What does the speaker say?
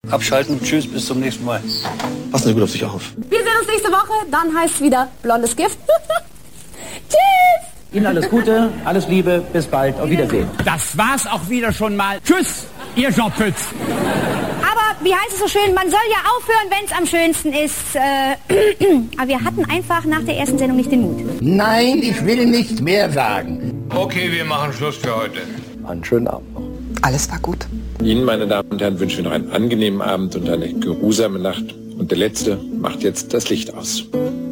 Abschalten. Tschüss, bis zum nächsten Mal. Passen Sie gut auf sich auf. Wir sehen uns nächste Woche. Dann heißt es wieder blondes Gift. Tschüss. Ihnen alles Gute, alles Liebe, bis bald, auf Wiedersehen. Das war's auch wieder schon mal. Tschüss, Ihr Jean Pütz. Aber wie heißt es so schön, man soll ja aufhören, wenn es am schönsten ist. Aber wir hatten einfach nach der ersten Sendung nicht den Mut. Nein, ich will nicht mehr sagen. Okay, wir machen Schluss für heute. Einen schönen Abend noch. Alles war gut. Ihnen, meine Damen und Herren, wünschen wir noch einen angenehmen Abend und eine geruhsame Nacht. Und der Letzte macht jetzt das Licht aus.